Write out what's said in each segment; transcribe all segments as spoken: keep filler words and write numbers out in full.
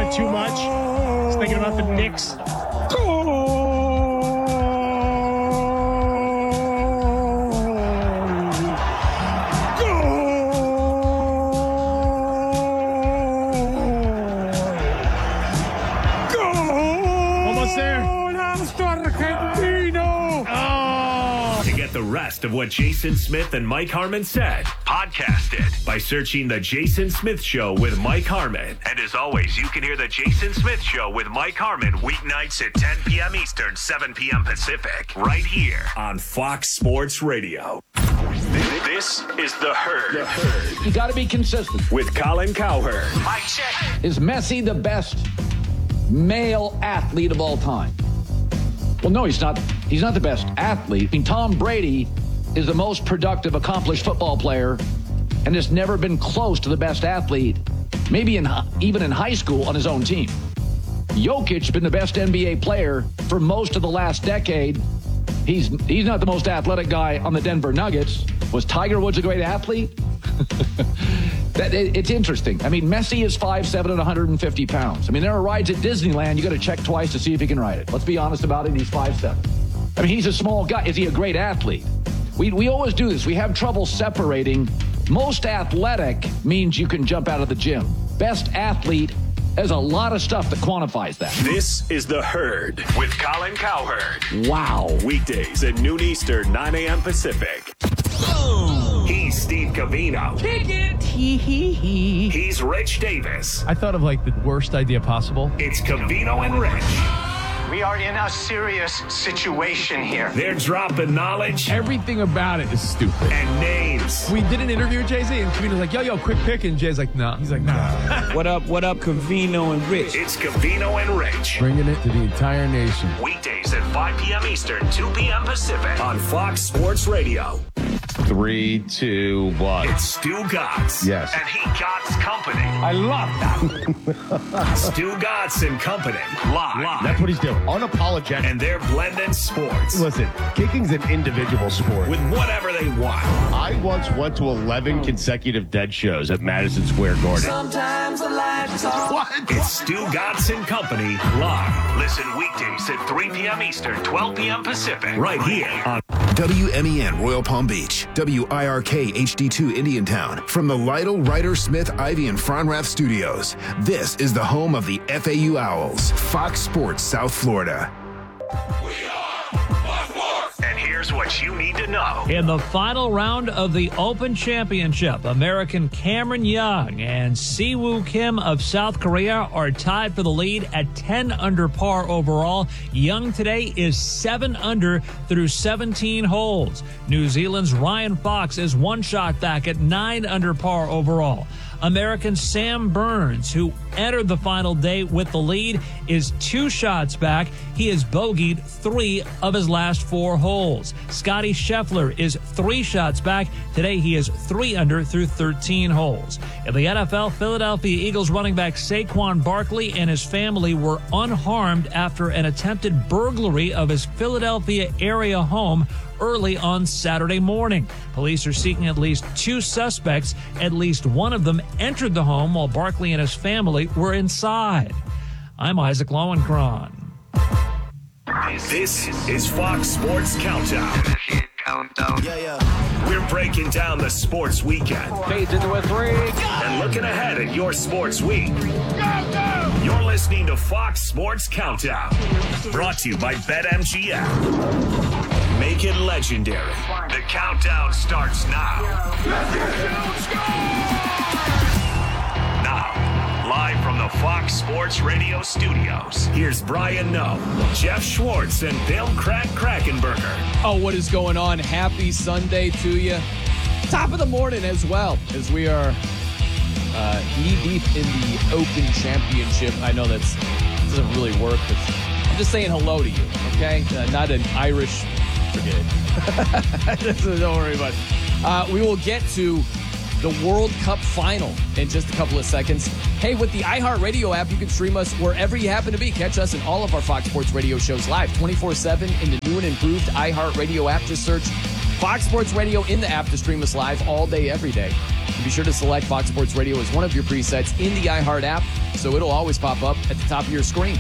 bit too much. Just thinking about the Knicks. The rest of what Jason Smith and Mike Harmon said, podcast it by searching The Jason Smith Show with Mike Harmon. And as always, you can hear The Jason Smith Show with Mike Harmon weeknights at ten p.m. Eastern, seven p.m. Pacific, right here on Fox Sports Radio. This is The Herd. The Herd. You got to be consistent. With Colin Cowherd. Mike check. Is Messi the best male athlete of all time? Well, no, he's not. He's not the best athlete. I mean, Tom Brady is the most productive, accomplished football player and has never been close to the best athlete, maybe in even in high school on his own team. Jokic been the best N B A player for most of the last decade. He's he's not the most athletic guy on the Denver Nuggets. Was Tiger Woods a great athlete? that, it, it's interesting. I mean, Messi is five seven and one hundred fifty pounds. I mean, there are rides at Disneyland. You got to check twice to see if he can ride it. Let's be honest about it. He's five seven. I mean, he's a small guy. Is he a great athlete? We we always do this. We have trouble separating. Most athletic means you can jump out of the gym. Best athlete, there's a lot of stuff that quantifies that. This is The Herd with Colin Cowherd. Wow. Weekdays at noon Eastern, nine a.m. Pacific. Boom. He's Steve Covino. Kick it. Hee hee hee. He's Rich Davis. I thought of like the worst idea possible. It's Covino and Rich. We are in a serious situation here. They're dropping knowledge. Everything about it is stupid. And names. We did an interview with Jay-Z, and Covino's like, yo, yo, quick pick. And Jay's like, no. Nah. He's like, nah. What up, what up, Covino and Rich? It's Covino and Rich. Bringing it to the entire nation. Weekdays at five p.m. Eastern, two p.m. Pacific on Fox Sports Radio. Three, two, one. It's Stu Gatz. Yes. And he Gatz Company. I love that. Stu Gatz and Company. Live. Live. That's what he's doing. Unapologetic. And they're blending sports. Listen, kicking's an individual sport. With whatever they want. I once went to eleven consecutive dead shows at Madison Square Garden. Sometimes the lights are... What? It's Stu Gatz and Company. Live. Listen weekdays at three p.m. Eastern, twelve p.m. Pacific. Right here on W M E N Royal Palm Beach, W I R K H D two Indiantown. From the Lytle, Ryder, Smith, Ivy, and Fronrath studios, this is the home of the F A U Owls, Fox Sports South Florida. We are Fox Sports. And here's what you need to know. In the final round of the Open Championship, American Cameron Young and Siwoo Kim of South Korea are tied for the lead at ten under par overall. Young today is seven under through seventeen holes. New Zealand's Ryan Fox is one shot back at nine under par overall. American Sam Burns, who entered the final day with the lead, is two shots back. He has bogeyed three of his last four holes. Scotty Scheffler is three shots back. Today he is three under through thirteen holes. In the N F L, Philadelphia Eagles running back Saquon Barkley and his family were unharmed after an attempted burglary of his Philadelphia area home early on Saturday morning. Police are seeking at least two suspects. At least one of them entered the home while Barkley and his family were inside. I'm Isaac Lowenkron. This is Fox Sports Countdown. Countdown. Yeah, yeah. We're breaking down the sports weekend. Fades into a three. And looking ahead at your sports week. You're listening to Fox Sports Countdown. Brought to you by BetMGM. Make it legendary. The countdown starts now. Now, live from the Fox Sports Radio studios, here's Brian Noe, Jeff Schwartz, and Bill Crack Krackenberger. Oh, what is going on? Happy Sunday to you. Top of the morning as well, as we are uh, knee-deep in the Open Championship. I know that doesn't really work, but I'm just saying hello to you, okay? Uh, not an Irish... Forget it. Don't worry about it. Uh, we will get to the World Cup final in just a couple of seconds. Hey, with the iHeartRadio app, you can stream us wherever you happen to be. Catch us in all of our Fox Sports Radio shows live twenty-four seven in the new and improved iHeartRadio app. Just search Fox Sports Radio in the app to stream us live all day, every day. And be sure to select Fox Sports Radio as one of your presets in the iHeart app, so it'll always pop up at the top of your screen.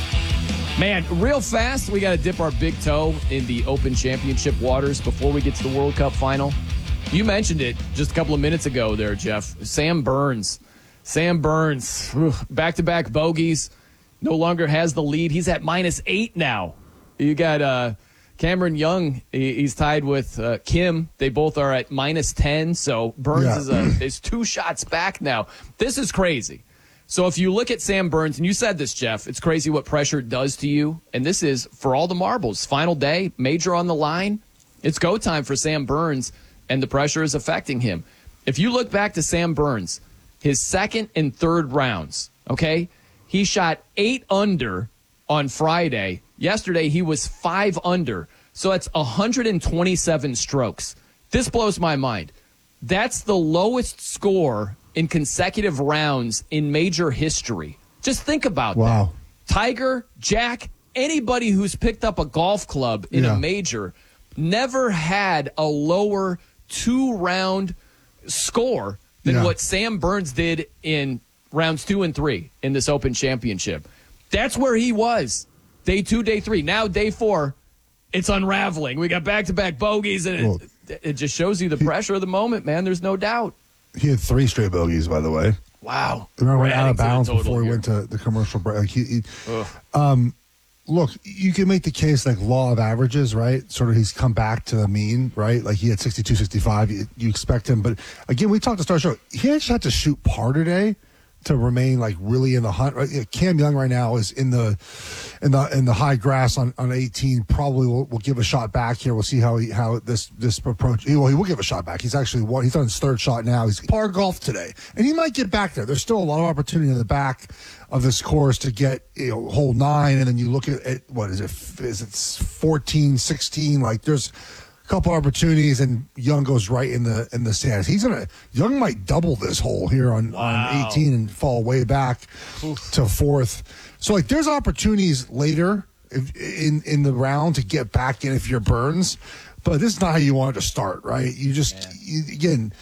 Man, real fast, we got to dip our big toe in the Open Championship waters before we get to the World Cup final. You mentioned it just a couple of minutes ago there, Jeff. Sam Burns. Sam Burns, back-to-back bogeys, no longer has the lead. He's at minus eight now. You got uh, Cameron Young. He's tied with uh, Kim. They both are at minus ten, so Burns yeah. is, a, is two shots back now. This is crazy. So if you look at Sam Burns, and you said this, Jeff, it's crazy what pressure does to you. And this is for all the marbles. Final day, major on the line. It's go time for Sam Burns, and the pressure is affecting him. If you look back to Sam Burns, his second and third rounds, okay, he shot eight under on Friday. Yesterday, he was five under. So that's one hundred twenty-seven strokes. This blows my mind. That's the lowest score in consecutive rounds in major history. Just think about wow. that. Tiger, Jack, anybody who's picked up a golf club in yeah. a major never had a lower two-round score than yeah. what Sam Burns did in rounds two and three in this Open Championship. That's where he was. Day two, day three. Now day four, it's unraveling. We got back-to-back bogeys, and well, it, it just shows you the he, pressure of the moment, man. There's no doubt. He had three straight bogeys, by the way. Wow. Remember, went out of bounds before he here. went to the commercial break. Like he, he, um, look, you can make the case like law of averages, right? Sort of he's come back to the mean, right? Like he had sixty-two, sixty-five. You, you expect him. But again, we talked to Star Show. He actually had to shoot par today to remain like really in the hunt. Right? Cam Young right now is in the in the in the high grass on, on eighteen. Probably will, will give a shot back here. We'll see how he how this this approach. Well, he will give a shot back. He's actually won. He's on his third shot now. He's par golf today, and he might get back there. There's still a lot of opportunity in the back of this course to get, you know, hole nine, and then you look at, at what is it? Is it fourteen, sixteen? Like there's couple opportunities, and Young goes right in the in the sand. He's gonna Young might double this hole here on, wow. on eighteen and fall way back Oof. to fourth. So like, there's opportunities later if, in in the round to get back in if you're Burns, but this is not how you want it to start, right? You just you, again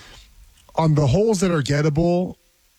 on the holes that are gettable,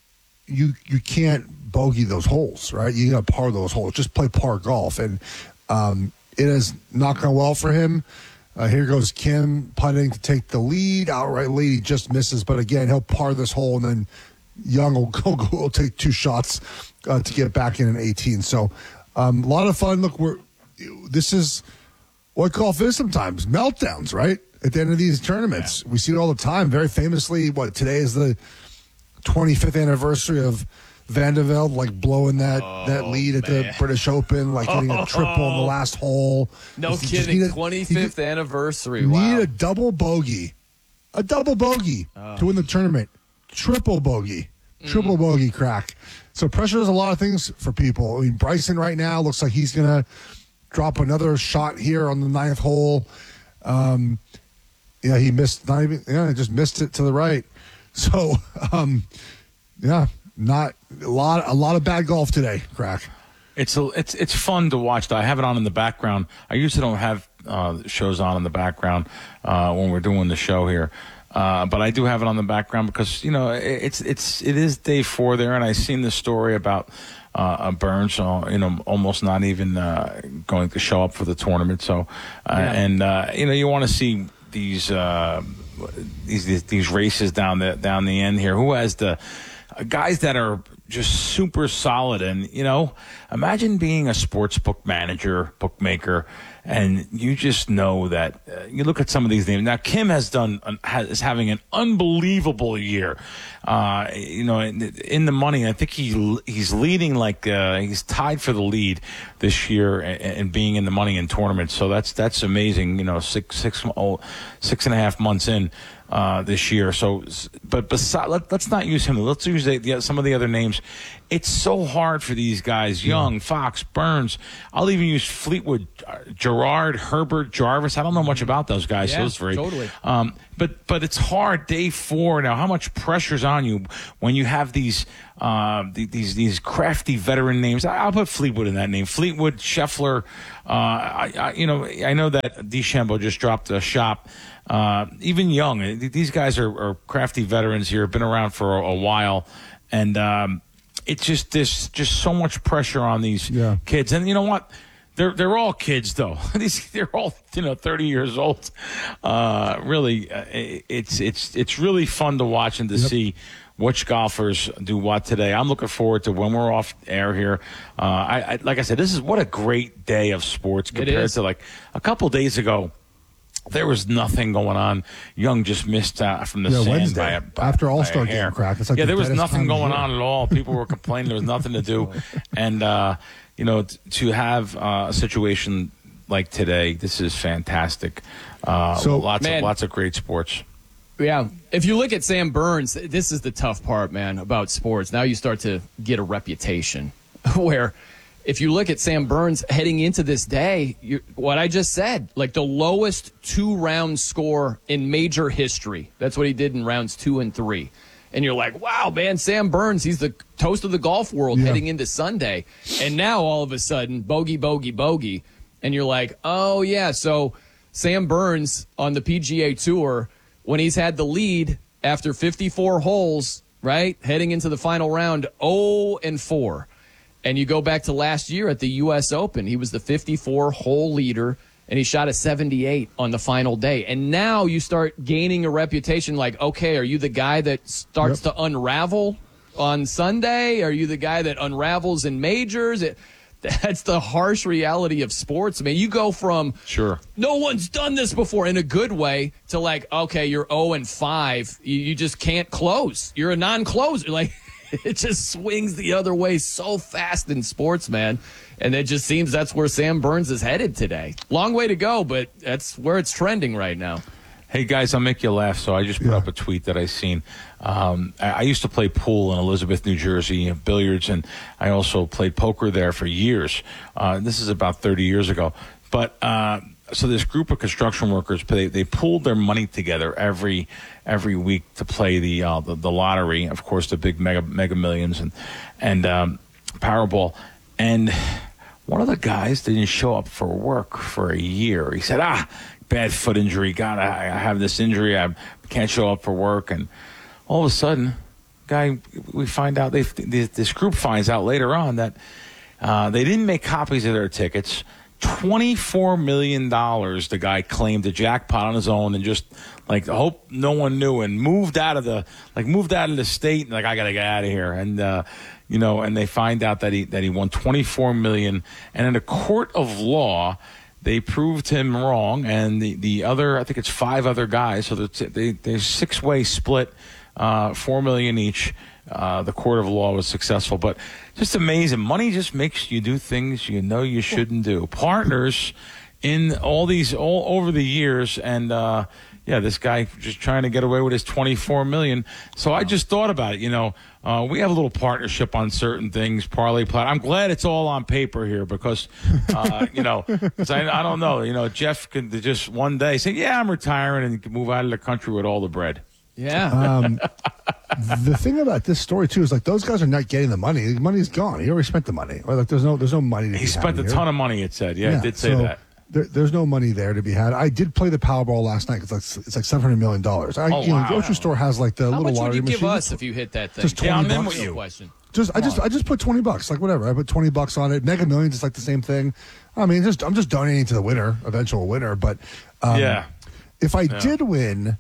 you you can't bogey those holes, right? You got to par those holes. Just play par golf, and um, it has not gone well for him. Uh, here goes Kim putting to take the lead. Outright lead, he just misses. But again, he'll par this hole, and then Young will go, go will take two shots uh, to get back in an eighteen. So um, a lot of fun. Look, we're this is what golf is sometimes, meltdowns, right? At the end of these tournaments. Yeah. We see it all the time. Very famously, what, today is the twenty-fifth anniversary of Van de Velde, like blowing that, oh, that lead at man. the British Open, like hitting a triple in the last hole. No you kidding. A, twenty-fifth you, anniversary. You wow. need a double bogey. A double bogey oh. to win the tournament. Triple bogey. Triple mm. bogey crack. So pressure does a lot of things for people. I mean, Bryson right now looks like he's going to drop another shot here on the ninth hole. Um, yeah, he missed, not even, yeah, he just missed it to the right. So, um, yeah. Not a lot, a lot of bad golf today, Crack. It's a, it's it's fun to watch. I have it on in the background. I usually don't have uh, shows on in the background uh, when we're doing the show here, uh, but I do have it on the background because you know it's it's it is day four there, and I seen the story about uh, Burns, uh, you know, almost not even uh, going to show up for the tournament. So, uh, yeah. and uh, you know, you want to see these uh, these these races down the down the end here. Who has the guys that are just super solid? And, you know, imagine being a sports book manager, bookmaker, and you just know that uh, you look at some of these names. Now, Kim has done has, is having an unbelievable year. Uh, you know, in, in the money, I think he he's leading like uh, he's tied for the lead this year and, and being in the money in tournaments. So that's that's amazing. You know, six six oh, six and a half months in. Uh, this year. So, but beside, let, let's not use him. Let's use the, the, some of the other names. It's so hard for these guys. Young, Fox, Burns. I'll even use Fleetwood, uh, Gerard, Herbert, Jarvis. I don't know much about those guys. Yeah, so it's very, totally. Um, but but it's hard day four now. How much pressure's on you when you have these uh, these these crafty veteran names? I'll put Fleetwood in that name. Fleetwood, Scheffler. Uh, I, I, you know, I know that DeChambeau just dropped a shop. Uh, even Young, these guys are, are crafty veterans here, been around for a, a while, and um, it's just there's just so much pressure on these yeah. kids. And you know what? They're they're all kids though. These they're all you know thirty years old. Uh, really, uh, it's it's it's really fun to watch and to yep. see which golfers do what today. I'm looking forward to when we're off air here. Uh, I, I like I said, this is what a great day of sports compared to like a couple days ago. There was nothing going on. Young just missed uh, from the yeah, sand Wednesday, by a, by, after All Star by a hair. Game crack. It's like yeah, the there was nothing going year. on at all. People were complaining there was nothing to do, and uh, you know, t- to have uh, a situation like today, this is fantastic. Uh, So, lots man, of lots of great sports. Yeah, if you look at Sam Burns, this is the tough part, man, about sports. Now you start to get a reputation where. If you look at Sam Burns heading into this day, you, what I just said, like the lowest two-round score in major history. That's what he did in rounds two and three. And you're like, wow, man, Sam Burns, he's the toast of the golf world yeah. heading into Sunday. And now all of a sudden, bogey, bogey, bogey. And you're like, oh, yeah, so Sam Burns on the P G A Tour, when he's had the lead after fifty-four holes, right, heading into the final round, oh and four. And you go back to last year at the U S Open. He was the fifty-four hole leader, and he shot a seventy-eight on the final day. And now you start gaining a reputation like, okay, are you the guy that starts yep. to unravel on Sunday? Are you the guy that unravels in majors? It, that's the harsh reality of sports. I mean, you go from sure no one's done this before in a good way to like, okay, you're oh and five. You, you just can't close. You're a non-closer. Like, it just swings the other way so fast in sports, man. And it just seems that's where Sam Burns is headed today. Long way to go, but that's where it's trending right now. Hey, guys, I'll make you laugh, so I just put yeah. up a tweet that I seen. Um, I, I used to play pool in Elizabeth, New Jersey, billiards, and I also played poker there for years. Uh, this is about thirty years ago. But uh, so this group of construction workers, they, they pooled their money together every every week to play the uh, the, the lottery, of course, the big mega mega millions and and um, Powerball. And one of the guys didn't show up for work for a year. He said, "Ah, bad foot injury. God, I, I have this injury. I can't show up for work." And all of a sudden, guy, we find out they this group finds out later on that uh, they didn't make copies of their tickets. twenty-four million dollars the guy claimed a jackpot on his own and just like hope no one knew and moved out of the like moved out of the state and like I gotta get out of here and uh you know and they find out that he that he won twenty-four million dollars and in a court of law they proved him wrong and the the other I think it's five other guys so they there's six way split uh four million each. Uh, the court of law was successful, but just amazing. Money just makes you do things you know you shouldn't do. Partners in all these all over the years, and uh, yeah, this guy just trying to get away with his twenty-four million. So I just thought about it. You know, uh, we have a little partnership on certain things. Parlay Plat. I'm glad it's all on paper here because uh, you know, cause I, I don't know. You know, Jeff could just one day say, "Yeah, I'm retiring," and move out of the country with all the bread. Yeah. um, the thing about this story too is like those guys are not getting the money. The money's gone. He already spent the money. Or like there's no there's no money. To he be spent a here. ton of money. It said, yeah, yeah it did say so that. There, there's no money there to be had. I did play the Powerball last night. It's like it's like seven hundred million dollars. I, oh, you know, wow. the grocery store has like the How little much lottery would you give machine. us if you hit that thing? Just twenty yeah, I'm bucks. in with you. Question. Just Come I just on. I just put twenty bucks. Like whatever. I put twenty bucks on it. Mega Millions is like the same thing. I mean, just I'm just donating to the winner, eventual winner. But um, yeah, if I yeah. did win.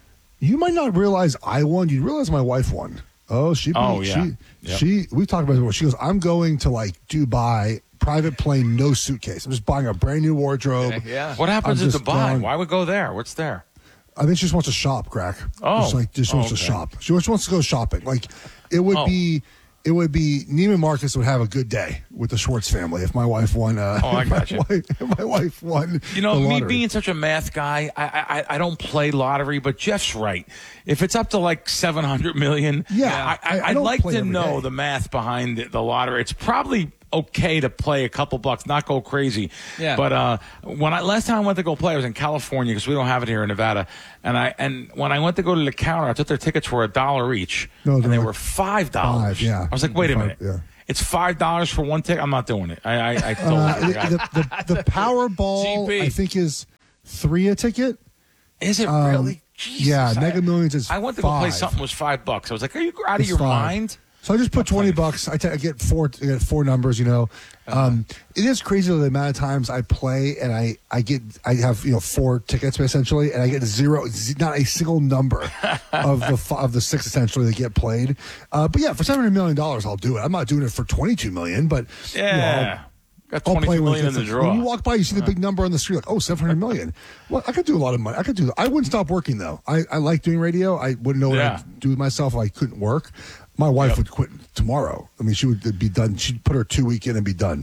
You might not realize I won. You realize my wife won. Oh, she. Oh, yeah. She. Yep. She. We talked about it before. She goes, "I'm going to like Dubai, private plane, no suitcase. I'm just buying a brand new wardrobe." Okay, yeah. What happens I'm in just Dubai? going- Why would go there? What's there? I think she just wants to shop, crack. Oh. just like just wants Oh, to okay. shop. She just wants to go shopping. Like it would Oh. be. It would be Neiman Marcus would have a good day with the Schwartz family if my wife won. Uh, Oh, I if my got you. wife- if my wife won. You know, the me lottery. being such a math guy, I, I I don't play lottery, but Jeff's right. If it's up to like seven hundred million, Yeah, I, I, I- I I'd don't like play to every know day. the math behind the, the lottery. It's probably okay to play a couple bucks, not go crazy. Yeah. But uh, when I last time I went to go play, I was in California because we don't have it here in Nevada. And I and when I went to go to the counter, I thought their tickets were a dollar each, No, and they're they like were five dollars. five, yeah. I was like, wait a Five, minute. yeah. It's five dollars for one ticket. I'm not doing it. I I, I told Uh, you. the, the, the Powerball, G P. I think, is three a ticket. Is it Um, really? Jesus, yeah, I- Mega Millions is I went to five. go play something was five bucks. I was like, are you out of It's your five. mind? So I just put twenty bucks. I, t- I get four. I get four numbers. You know, um, it is crazy the amount of times I play and I, I get I have you know four tickets essentially, and I get zero, z- not a single number of the f- of the six essentially that get played. Uh, but yeah, for seven hundred million dollars, I'll do it. I'm not doing it for twenty two million, but Yeah. you know, Got I'll twenty-two play when million it in the gets- draw. When you walk by, you see the big number on the street, like, oh, seven hundred million. Well, I could do a lot of money. I could do. I wouldn't stop working though. I, I like doing radio. I wouldn't know what Yeah. I'd do with myself if I couldn't work. My wife Yep. would quit tomorrow. I mean, she would be done. She'd put her two week in and be done.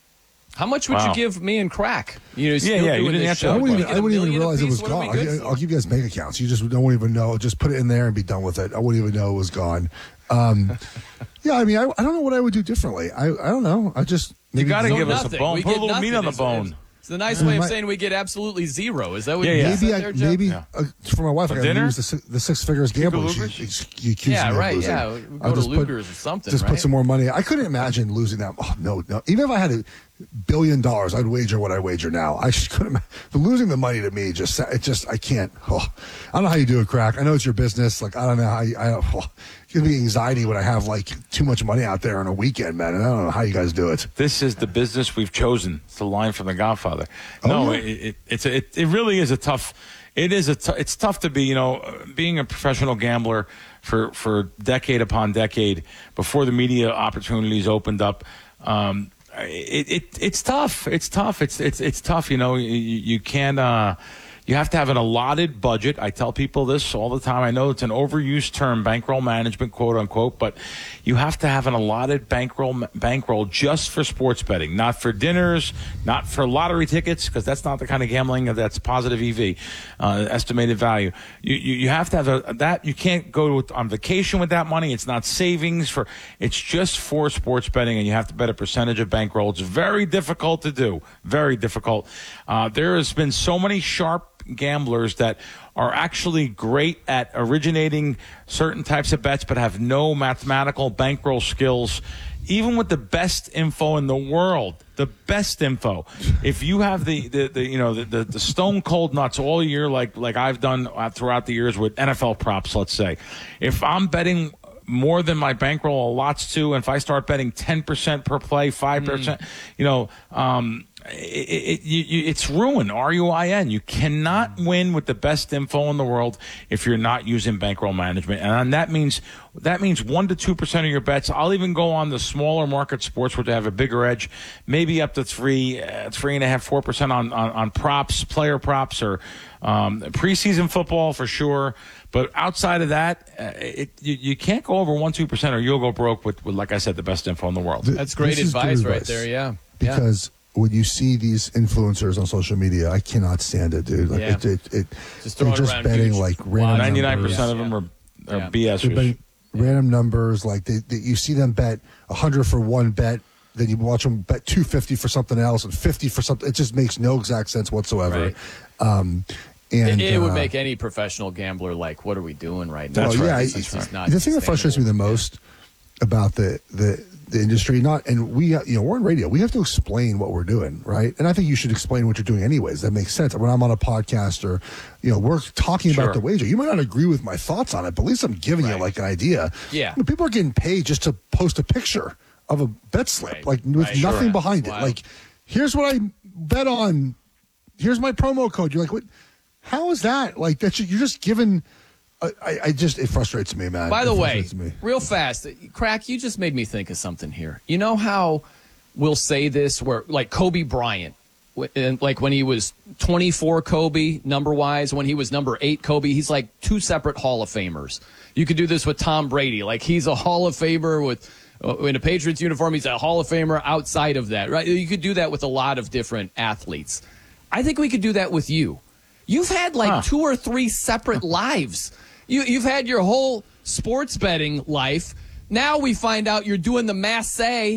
How much would Wow. you give me and Crack? You know, Yeah, still yeah, you doing didn't this answer show. I that wouldn't You even, get I a wouldn't even million realize it apiece? was What are we gone. I'll, good gi- for? I'll give you guys bank accounts. You just don't even know. Just put it in there and be done with it. I wouldn't even know it was gone. Um, yeah, I mean, I, I don't know what I would do differently. I, I don't know. I just You maybe got to So give us a nothing. bone. We Put a get little meat nothing. on the It's- bone. It's the nice way of My- saying we get absolutely zero. Is that what Yeah, you yeah. said maybe I there, Jeff? maybe Yeah. uh, for my wife For I gotta dinner? use the, si- the six figures gambling. She, Luger's? she accused Yeah, me right, of losing. yeah. We go I'll to just put- Luger's or something, Just right? put some more money. I couldn't imagine losing that. Oh no, no. Even if I had a billion dollars, I'd wager what I wager now. I just couldn't. ima- But losing the money to me just it just I can't. Oh, I don't know how you do it, Crack. I know it's your business. Like I don't know how you, I. Oh, it gives me anxiety when I have like too much money out there on a weekend, man. And I don't know how you guys do it. This is the business we've chosen. It's the line from The Godfather. Oh, No, yeah. it, it, it's a, it, it really is a tough. It is a. T- it's tough to be. You know, uh, being a professional gambler for for decade upon decade before the media opportunities opened up. Um, it, it it's tough. It's tough. It's it's it's tough. You know, you, you can't. Uh, You have to have an allotted budget. I tell people this all the time. I know it's an overused term, bankroll management, quote unquote, but you have to have an allotted bankroll bankroll just for sports betting, not for dinners, not for lottery tickets, because that's not the kind of gambling that's positive E V, uh, estimated value. You, you you have to have a, that. You can't go with, on vacation with that money. It's not savings for. It's just for sports betting, and you have to bet a percentage of bankroll. It's very difficult to do. Very difficult. Uh, there has been so many sharp gamblers that are actually great at originating certain types of bets but have no mathematical bankroll skills, even with the best info in the world. The best info. If you have the, the, the you know the, the, the stone cold nuts all year, like like I've done throughout the years with N F L props, let's say, if I'm betting more than my bankroll allots to, and if I start betting ten percent per play, five percent, mm. you know, um, It, it, you, you, it's ruin, R U I N. You cannot win with the best info in the world if you're not using bankroll management. And that means that means one to two percent of your bets. I'll even go on the smaller market sports where they have a bigger edge, maybe up to three, uh, three and a half, four percent on, on, on props, player props, or um, preseason football for sure. But outside of that, uh, it, you, you can't go over one, two percent or you'll go broke with, with, like I said, the best info in the world. That's great This is good advice right advice. there, yeah. Because yeah. when you see these influencers on social media, I cannot stand it, dude. Like Yeah. it, it, it Just they're throwing just around betting huge like random ninety-nine numbers. percent of them are, are Yeah. B S. They're betting random numbers. Like they, they, you see them bet a hundred for one bet, then you watch them bet two fifty for something else and fifty for something. It just makes no exact sense whatsoever. Right. Um, and It, it would uh, make any professional gambler like, what are we doing right now? Well, yeah, This I- is just not the thing that frustrates me the sustainable. most about the, the the industry, not and we, you know, we're in radio. We have to explain what we're doing, right? And I think you should explain what you're doing, anyways. That makes sense. When I'm on a podcast or, you know, we're talking Sure. about the wager. You might not agree with my thoughts on it, but at least I'm giving you Right. like an idea. Yeah. You know, people are getting paid just to post a picture of a bet slip, Right. like with Right. nothing Sure. behind It's it. wild. Like, here's what I bet on. Here's my promo code. You're like, what? How is that? Like that? You're just giving. I, I, I just it frustrates me, man. By the It way, frustrates me. real fast, Crack, you just made me think of something here. You know how we'll say this where, like Kobe Bryant, wh- and like when he was twenty-four Kobe, number-wise, when he was number eight Kobe, he's like two separate Hall of Famers. You could do this with Tom Brady. Like he's a Hall of Famer with uh, in a Patriots uniform. He's a Hall of Famer outside of that, right? You could do that with a lot of different athletes. I think we could do that with you. You've had like Huh. two or three separate lives. You, you've had your whole sports betting life. Now we find out you're doing the Massé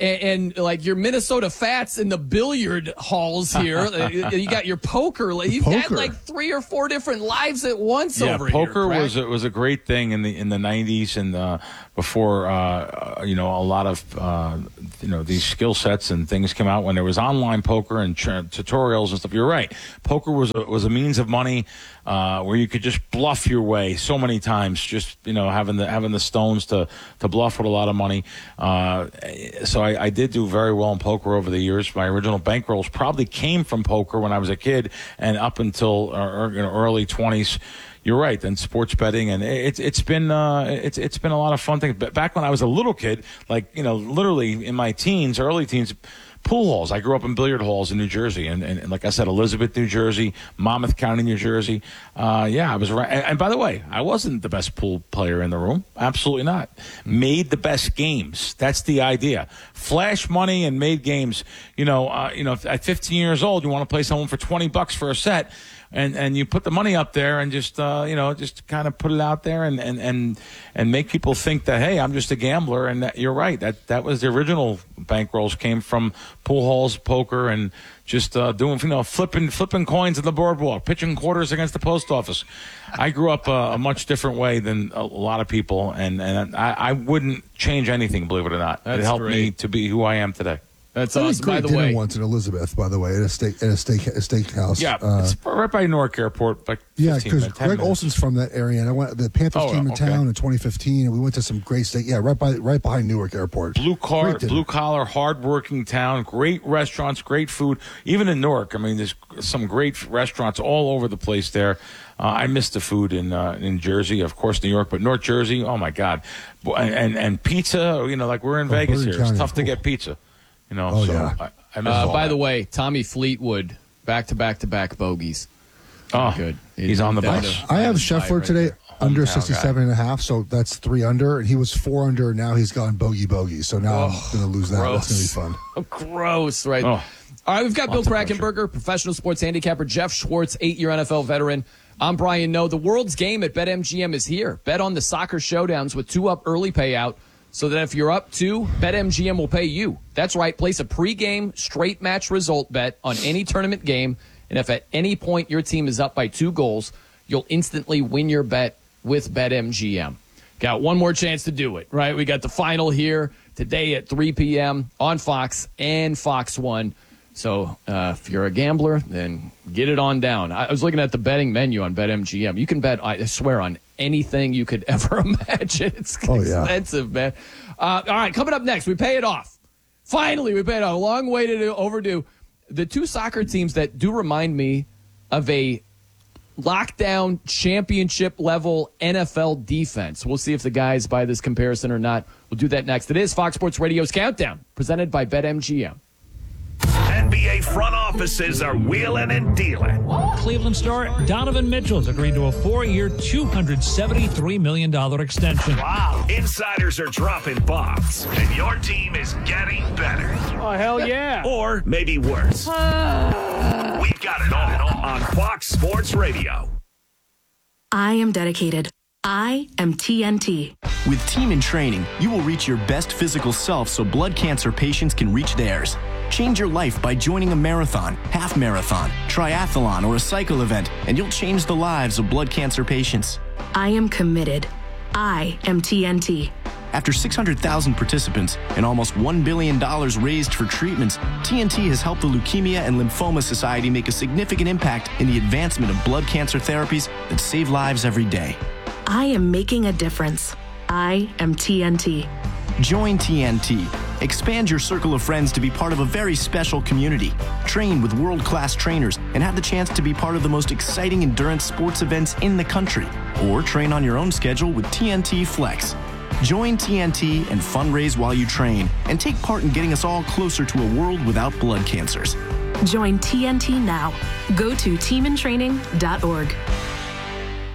and, and like your Minnesota Fats in the billiard halls here. You got your poker. You've poker. got like three or four different lives at once yeah, over here. Poker was a, was a great thing in the in the nineties and uh, before uh, you know a lot of uh, you know these skill sets and things came out when there was online poker and ch- tutorials and stuff. You're right. Poker was a, was a means of money uh, where you could just bluff your way so many times. Just you know having the having the stones to to bluff with a lot of money. Uh, so I, I did do very well in poker over the years. My original bankrolls probably came from poker when I was a kid and up until uh, you know, early twenties. You're right. And sports betting, and it's it's been uh, it's it's been a lot of fun things. But back when I was a little kid, like you know, literally in my teens, early teens. Pool halls. I grew up in billiard halls in New Jersey, and, and, and like I said, Elizabeth, New Jersey, Monmouth County, New Jersey. Uh, yeah, I was around. And, and by the way, I wasn't the best pool player in the room. Absolutely not. Made the best games. That's the idea. Flash money and made games. You know, uh, you know, at fifteen years old, you want to play someone for twenty bucks for a set. And and you put the money up there and just uh, you know just kind of put it out there and, and, and and make people think that hey, I'm just a gambler, and that, you're right, that that was the original bankrolls came from pool halls, poker, and just uh, doing you know flipping flipping coins at the boardwalk, pitching quarters against the post office. I grew up uh, a much different way than a lot of people, and and I, I wouldn't change anything, believe it or not. That's it helped great. me to be who I am today. That's I had a awesome. great By the dinner way, once in Elizabeth, by the way, at a steak at a steak a steakhouse. Yeah, Uh, it's right by Newark Airport. Like yeah, fifteen because minutes, ten Greg minutes. Olson's from that area, and I went. The Panthers Oh, came to okay. town in twenty fifteen, and we went to some great steak. Yeah, right by right behind Newark Airport. Blue car, Great dinner. blue collar, hardworking town. Great restaurants, great food. Even in Newark, I mean, there's some great restaurants all over the place there. Uh, I miss the food in uh, in Jersey, of course, New York, but North Jersey. Oh my God, and and, and pizza. You know, like we're in Oh, Vegas Bergen here. It's County. tough to get pizza. You know, Oh, so yeah. I, I miss uh, all by that. the way, Tommy Fleetwood, back to back to back bogeys. Oh, Good. he's on the Down bus. to- I have down to Scheffler five right today there. under Hometown sixty-seven and a half, so that's three under, and he was four under. Now he's gone bogey bogey, so now Oh, I'm going to lose that. gross. That's going to be fun. Oh, gross, right? Oh. All right, we've got Bill Lots of pressure. Krackenberger, professional sports handicapper, Jeff Schwartz, eight-year N F L veteran. I'm Brian Noe. The world's game at BetMGM is here. Bet on the soccer showdowns with two up early payout so that if you're up two, BetMGM will pay you. That's right. Place a pregame straight match result bet on any tournament game, and if at any point your team is up by two goals, you'll instantly win your bet with BetMGM. Got one more chance to do it, right? We got the final here today at three p.m. on Fox and Fox one. So uh, if you're a gambler, then get it on down. I was looking at the betting menu on BetMGM. You can bet, I swear, on anything you could ever imagine. It's Oh, yeah. expensive, man. Uh, all right, coming up next, we pay it off. Finally, we pay it off. A long way to do, overdue. The two soccer teams that do remind me of a lockdown championship level N F L defense. We'll see if the guys buy this comparison or not. We'll do that next. It is Fox Sports Radio's Countdown, presented by BetMGM. N B A front offices are wheeling and dealing. Cleveland star Donovan Mitchell's agreed to a four-year, two hundred seventy-three million dollars extension. Wow. Insiders are dropping bombs, and your team is getting better. Oh, hell yeah. Or maybe worse. We've got it all on Fox Sports Radio. I am dedicated. I am T N T. With Team in Training, you will reach your best physical self so blood cancer patients can reach theirs. Change your life by joining a marathon, half marathon, triathlon, or a cycle event, and you'll change the lives of blood cancer patients. I am committed. I am T N T. After six hundred thousand participants and almost one billion dollars raised for treatments, T N T has helped the Leukemia and Lymphoma Society make a significant impact in the advancement of blood cancer therapies that save lives every day. I am making a difference. I am T N T. Join T N T. Expand your circle of friends to be part of a very special community. Train with world-class trainers and have the chance to be part of the most exciting endurance sports events in the country. Or train on your own schedule with T N T Flex. Join T N T and fundraise while you train and take part in getting us all closer to a world without blood cancers. Join T N T now. Go to team in training dot org.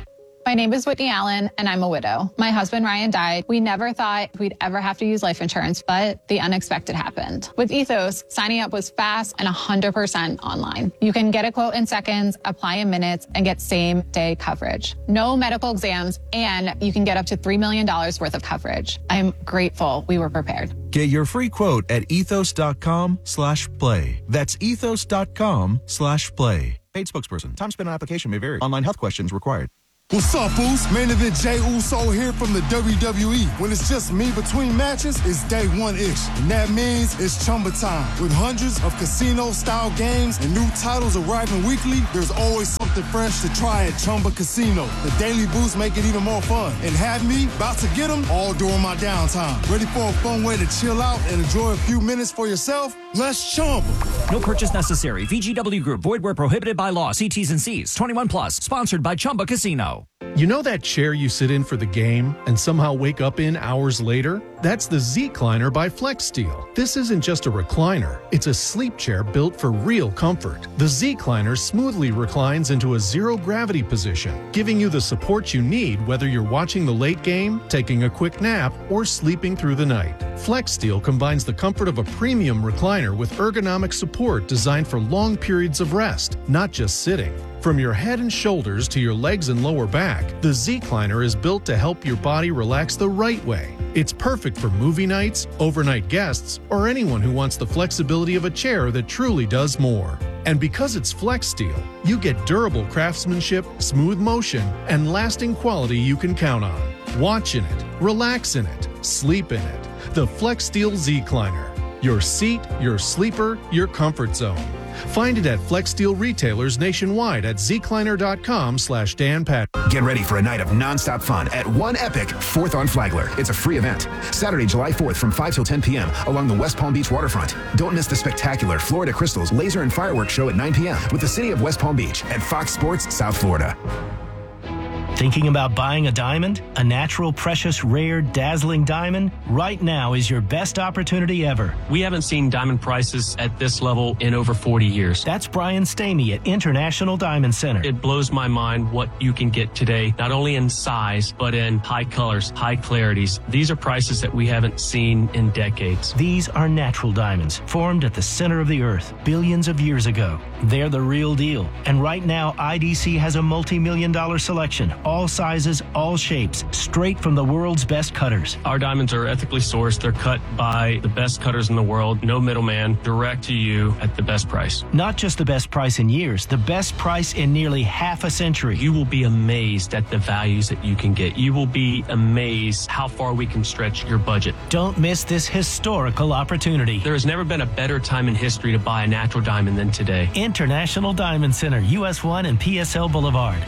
My name is Whitney Allen, and I'm a widow. My husband, Ryan, died. We never thought we'd ever have to use life insurance, but the unexpected happened. With Ethos, signing up was fast and one hundred percent online. You can get a quote in seconds, apply in minutes, and get same-day coverage. No medical exams, and you can get up to three million dollars worth of coverage. I'm grateful we were prepared. Get your free quote at ethos.com slash play. That's ethos.com slash play. Paid spokesperson. Time spent on application may vary. Online health questions required. What's up, Boost? Main event Jey Uso here from the W W E. When it's just me between matches, it's day one-ish. And that means it's Chumba time. With hundreds of casino-style games and new titles arriving weekly, there's always something fresh to try at Chumba Casino. The Daily Boost make it even more fun. And have me about to get them all during my downtime. Ready for a fun way to chill out and enjoy a few minutes for yourself? Let's Chumba. No purchase necessary. V G W Group. Void where prohibited by law. See T's and C's. twenty-one plus. Sponsored by Chumba Casino. You know that chair you sit in for the game and somehow wake up in hours later? That's the Z-Cliner by FlexSteel. This isn't just a recliner. It's a sleep chair built for real comfort. The Z-Cliner smoothly reclines into a zero-gravity position, giving you the support you need whether you're watching the late game, taking a quick nap, or sleeping through the night. FlexSteel combines the comfort of a premium recliner with ergonomic support designed for long periods of rest, not just sitting. From your head and shoulders to your legs and lower back, the Z-Cliner is built to help your body relax the right way. It's perfect for movie nights, overnight guests, or anyone who wants the flexibility of a chair that truly does more. And because it's FlexSteel, you get durable craftsmanship, smooth motion, and lasting quality you can count on. Watch in it, relax in it, sleep in it. The FlexSteel Z-Cliner. Your seat, your sleeper, your comfort zone. Find it at FlexSteel retailers nationwide at zcliner.com slash Dan Pat. Get ready for a night of nonstop fun at One Epic, fourth on Flagler. It's a free event. Saturday, July fourth from five till ten p.m. along the West Palm Beach waterfront. Don't miss the spectacular Florida Crystals Laser and Fireworks Show at nine p.m. with the city of West Palm Beach at Fox Sports South Florida. Thinking about buying a diamond? A natural, precious, rare, dazzling diamond? Right now is your best opportunity ever. We haven't seen diamond prices at this level in over forty years. That's Brian Stamey at International Diamond Center. It blows my mind what you can get today, not only in size, but in high colors, high clarities. These are prices that we haven't seen in decades. These are natural diamonds, formed at the center of the earth billions of years ago. They're the real deal. And right now, I D C has a multi-million dollar selection. All sizes, all shapes, straight from the world's best cutters. Our diamonds are ethically sourced. They're cut by the best cutters in the world. No middleman, direct to you at the best price. Not just the best price in years, the best price in nearly half a century. You will be amazed at the values that you can get. You will be amazed how far we can stretch your budget. Don't miss this historical opportunity. There has never been a better time in history to buy a natural diamond than today. International Diamond Center, U S one and P S L Boulevard.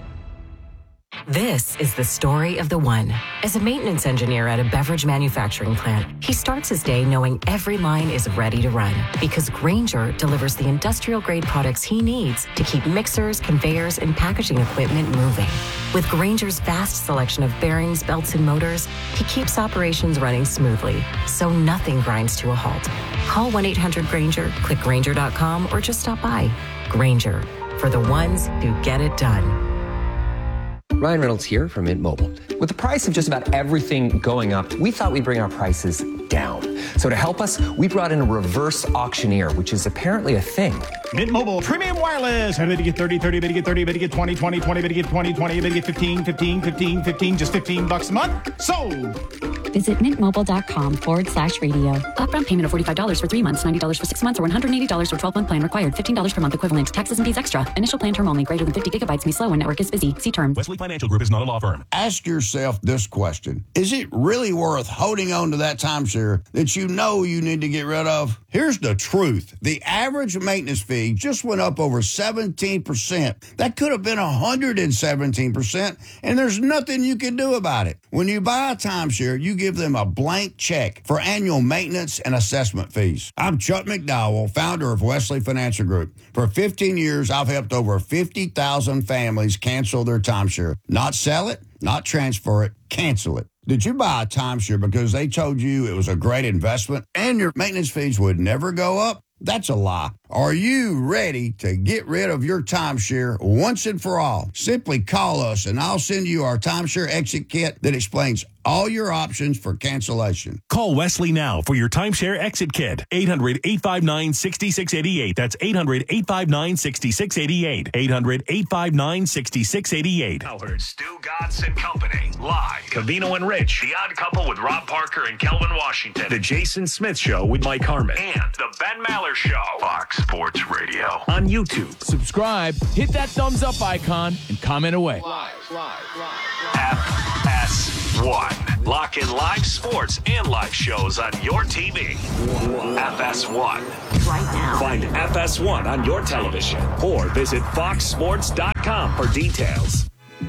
This is the story of the one. As a maintenance engineer at a beverage manufacturing plant, he starts his day knowing every line is ready to run because Grainger delivers the industrial-grade products he needs to keep mixers, conveyors, and packaging equipment moving. With Grainger's vast selection of bearings, belts, and motors, he keeps operations running smoothly, so nothing grinds to a halt. Call one eight hundred Grainger, click Grainger dot com, or just stop by. Grainger, for the ones who get it done. Ryan Reynolds here from Mint Mobile. With the price of just about everything going up, we thought we'd bring our prices down. So to help us, we brought in a reverse auctioneer, which is apparently a thing. Mint Mobile Premium Wireless. How do you get thirty, thirty, better get thirty, better get twenty, twenty, twenty, better get twenty, twenty, better get fifteen, fifteen, fifteen, fifteen, just fifteen bucks a month? Sold! Visit mintmobile.com forward slash radio. Upfront payment of forty-five dollars for three months, ninety dollars for six months, or one hundred eighty dollars for twelve-month plan required. fifteen dollars per month equivalent. Taxes and fees extra. Initial plan term only. Greater than fifty gigabytes may slow when network is busy. See terms. Wesley Financial Group is not a law firm. Ask yourself this question. Is it really worth holding on to that timeshare that you know you need to get rid of? Here's the truth. The average maintenance fee just went up over seventeen percent. That could have been one hundred seventeen percent, and there's nothing you can do about it. When you buy a timeshare, you give them a blank check for annual maintenance and assessment fees. I'm Chuck McDowell, founder of Wesley Financial Group. For fifteen years, I've helped over fifty thousand families cancel their timeshare. Not sell it, not transfer it, cancel it. Did you buy a timeshare because they told you it was a great investment and your maintenance fees would never go up? That's a lie. Are you ready to get rid of your timeshare once and for all? Simply call us and I'll send you our timeshare exit kit that explains all your options for cancellation. Call Wesley now for your timeshare exit kit. eight hundred, eight five nine, six six eight eight. That's eight hundred, eight five nine, six six eight eight. eight hundred, eight five nine, six six eight eight. Howard, Stu Gatz and Company. Live. Cavino and Rich. The Odd Couple with Rob Parker and Kelvin Washington. The Jason Smith Show with Mike Harmon. And The Ben Maller Show. Fox Sports Radio. On YouTube. Subscribe, hit that thumbs up icon, and comment away. Live, live, live, live. F S one. Lock in live sports and live shows on your T V. F S one. Right now. Find F S one on your television or visit fox sports dot com for details.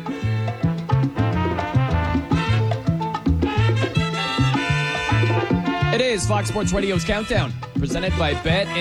It is Fox Sports Radio's Countdown, presented by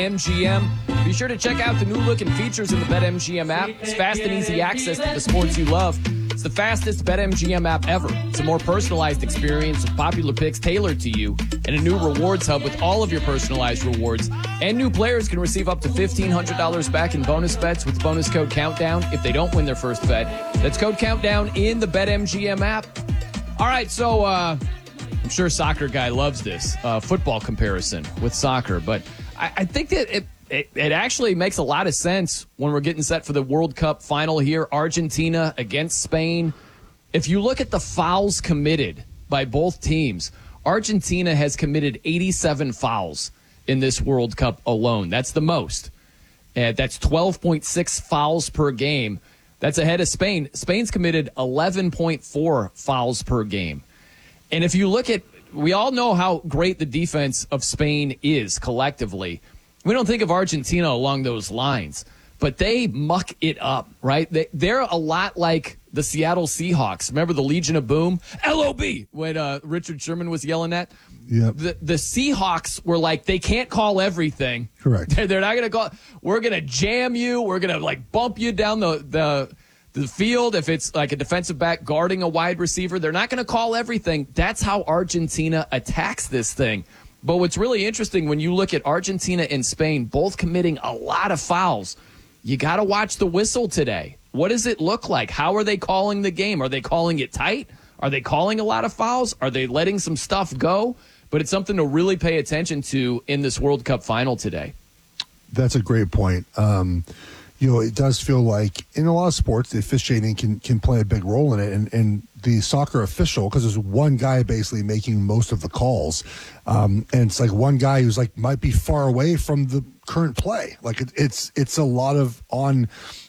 BetMGM. Be sure to check out the new look and features in the BetMGM app. It's fast and easy access to the sports you love. It's the fastest BetMGM app ever. It's a more personalized experience with popular picks tailored to you and a new rewards hub with all of your personalized rewards. And new players can receive up to fifteen hundred dollars back in bonus bets with bonus code COUNTDOWN if they don't win their first bet. That's code COUNTDOWN in the BetMGM app. All right, so uh, I'm sure soccer guy loves this uh, football comparison with soccer, but I, I think that it It, it actually makes a lot of sense when we're getting set for the World Cup final here, Argentina against Spain. If you look at the fouls committed by both teams, Argentina has committed eighty-seven fouls in this World Cup alone. That's the most. Uh, that's twelve point six fouls per game. That's ahead of Spain. Spain's committed eleven point four fouls per game. And if you look at, we all know how great the defense of Spain is collectively. We don't think of Argentina along those lines, but they muck it up, right? They, they're a lot like the Seattle Seahawks. Remember the Legion of Boom? L O B, when uh, Richard Sherman was yelling at? Yep. The, the Seahawks were like, they can't call everything. Correct. They're, they're not going to call. We're going to jam you. We're going to like bump you down the, the, the field. If it's like a defensive back guarding a wide receiver, they're not going to call everything. That's how Argentina attacks this thing. But what's really interesting when you look at Argentina and Spain both committing a lot of fouls, you got to watch the whistle today. What does it look like? How are they calling the game? Are they calling it tight? Are they calling a lot of fouls? Are they letting some stuff go? But it's something to really pay attention to in this World Cup final today. That's a great point. Um, you know, it does feel like in a lot of sports, the officiating can, can play a big role in it. And, and the soccer official, because there's one guy basically making most of the calls. Um, and it's like one guy who's like might be far away from the current play. Like it, it's it's a lot of on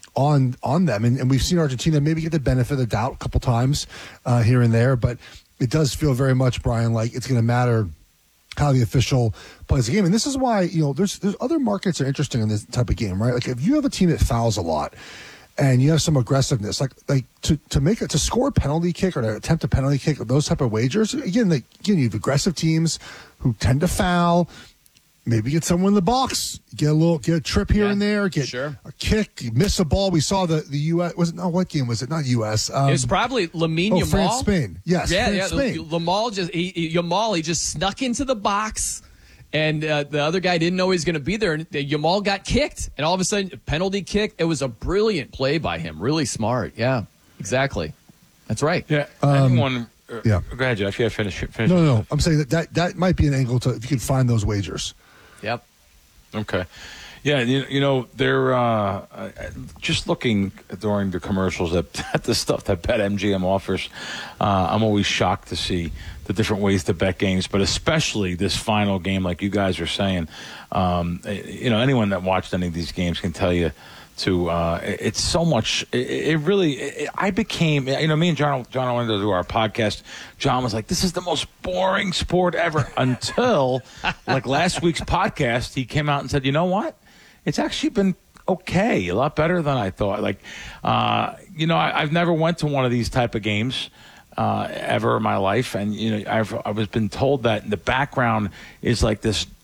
on on them. And, and we've seen Argentina maybe get the benefit of the doubt a couple times uh, here and there. But it does feel very much, Brian, like it's going to matter how the official plays the game. And this is why, you know, there's there's other markets that are interesting in this type of game, right? Like if you have a team that fouls a lot and you have some aggressiveness, like like to, to make it to score a penalty kick or to attempt a penalty kick, those type of wagers, again, like, again, you have aggressive teams who tend to foul. Maybe get someone in the box, get a little, get a trip here yeah, and there, get sure. a kick, you miss a ball. We saw the the U S was it? No, what game was it? Not U S. Um, it was probably Lamine oh, Yamal. France, Spain. Yes, yeah, France, yeah. Spain. Yamal just he, he, Yamal he just snuck into the box, and uh, the other guy didn't know he was going to be there. And Yamal got kicked, and all of a sudden, penalty kick. It was a brilliant play by him. Really smart. Yeah, exactly. That's right. Yeah. Um, Anyone, uh, yeah. Go ahead, Jeff. Yeah, finish. finish No, no, no. I'm saying that, that that might be an angle to if you could find those wagers. Yep. Okay. Yeah, you, you know, they're uh, just looking during the commercials at, at the stuff that BetMGM offers. Uh, I'm always shocked to see the different ways to bet games, but especially this final game, like you guys are saying. Um, you know, anyone that watched any of these games can tell you to uh, it's so much. It, it really, it, I became, you know, me and John, John wanted to do our podcast. John was like, this is the most boring sport ever until like last week's podcast. He came out and said, you know what? It's actually been okay, a lot better than I thought. Like, uh, you know, I, I've never went to one of these type of games uh, ever in my life. And, you know, I've, I was been told that in the background is like this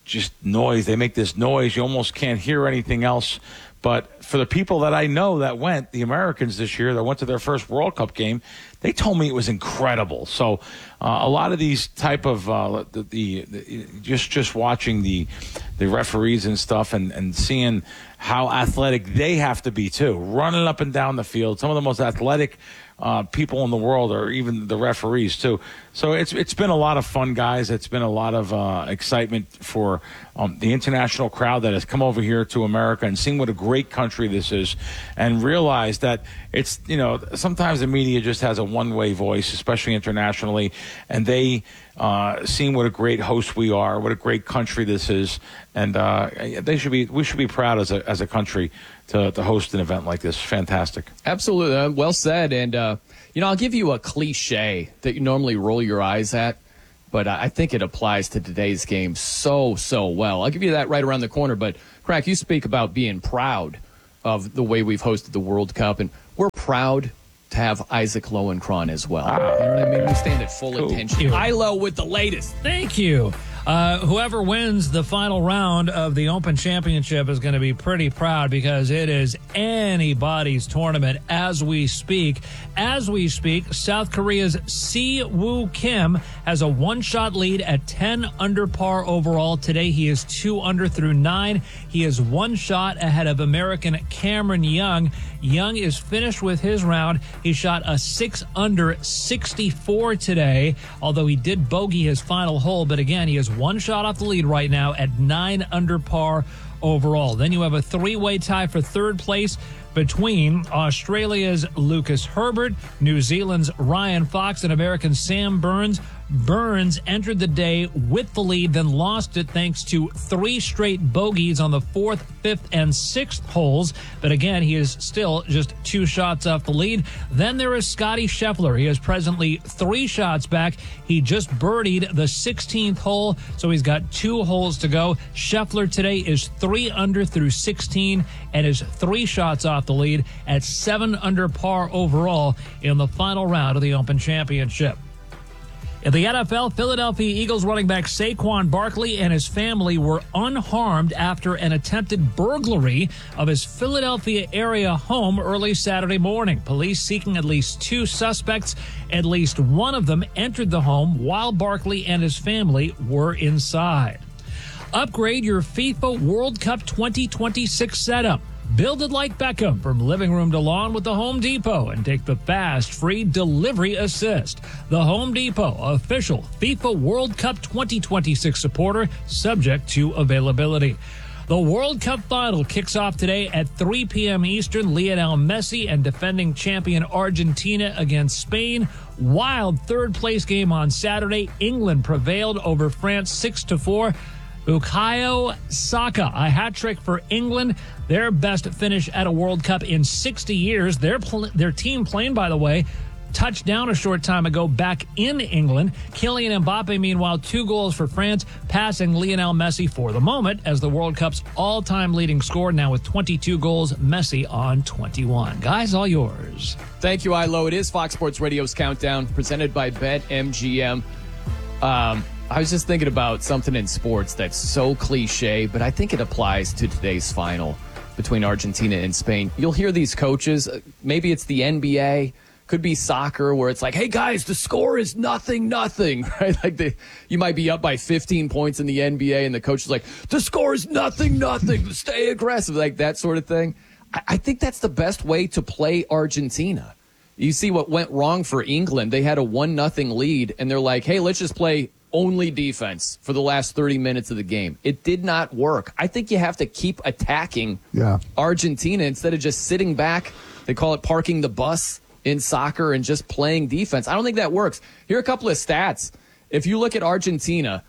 just noise. They make this noise. You almost can't hear anything else. But for the people that I know that went, the Americans this year that went to their first World Cup game, they told me it was incredible. So uh, a lot of these type of uh, the, the, the just just watching the the referees and stuff and, and seeing how athletic they have to be too, running up and down the field. Some of the most athletic uh, people in the world, or even the referees too. So it's it's been a lot of fun, guys. It's been a lot of uh, excitement for um, the international crowd that has come over here to America and seen what a great country this is, and realize that it's, you know, sometimes the media just has a one-way voice, especially internationally, and they uh, seen what a great host we are, what a great country this is, and uh, they should be we should be proud as a as a country to to host an event like this. Fantastic. Absolutely, uh, well said. And uh, you know, I'll give you a cliche that you normally roll your eyes at, but I think it applies to today's game so so well. I'll give you that right around the corner. But Crack, you speak about being proud of the way we've hosted the World Cup, and we're proud to have Isaac Lowenkron as well. Wow. You know what I mean? We stand at full Cool. attention. Ilo with the latest. Thank you. Uh, whoever wins the final round of the Open Championship is going to be pretty proud, because it is anybody's tournament as we speak. As we speak, South Korea's Si-Woo Kim has a one-shot lead at ten under par overall. Today he is two under through nine. He is one shot ahead of American Cameron Young. Young is finished with his round. He shot a six under sixty-four today, although he did bogey his final hole. But again, he is one shot off the lead right now at nine under par overall. Then you have a three-way tie for third place between Australia's Lucas Herbert, New Zealand's Ryan Fox, and American Sam Burns. Burns entered the day with the lead, then lost it thanks to three straight bogeys on the fourth, fifth, and sixth holes. But again, he is still just two shots off the lead. Then there is Scotty Scheffler. He is presently three shots back. He just birdied the sixteenth hole, so he's got two holes to go. Scheffler today is three under through sixteen and is three shots off the lead at seven under par overall in the final round of the Open Championship. In the N F L, Philadelphia Eagles running back Saquon Barkley and his family were unharmed after an attempted burglary of his Philadelphia area home early Saturday morning. Police seeking at least two suspects. At least one of them entered the home while Barkley and his family were inside. Upgrade your FIFA World Cup twenty twenty-six setup. Build it like Beckham from living room to lawn with the Home Depot and take the fast, free delivery assist. The Home Depot, official FIFA World Cup twenty twenty-six supporter, subject to availability. The World Cup final kicks off today at three p.m. Eastern. Lionel Messi and defending champion Argentina against Spain. Wild third-place game on Saturday. England prevailed over France six to four. Bukayo Saka, a hat trick for England. Their best finish at a World Cup in sixty years. Their pl- their team playing, by the way, touched down a short time ago back in England. Kylian Mbappe, meanwhile, two goals for France, passing Lionel Messi for the moment as the World Cup's all-time leading scorer, now with twenty-two goals, Messi on twenty-one. Guys, all yours. Thank you, Ilo. It is Fox Sports Radio's Countdown, presented by BetMGM. Um... I was just thinking about something in sports that's so cliche, but I think it applies to today's final between Argentina and Spain. You'll hear these coaches, maybe it's the N B A, could be soccer, where it's like, hey, guys, the score is nothing, nothing, right? Like the, you might be up by fifteen points in the N B A, and the coach is like, the score is nothing, nothing, stay aggressive, like that sort of thing. I, I think that's the best way to play Argentina. You see what went wrong for England. They had a one nothing lead, and they're like, hey, let's just play only defense for the last thirty minutes of the game. It did not work. I think you have to keep attacking yeah. Argentina instead of just sitting back. They call it parking the bus in soccer and just playing defense. I don't think that works. Here are a couple of stats. If you look at Argentina,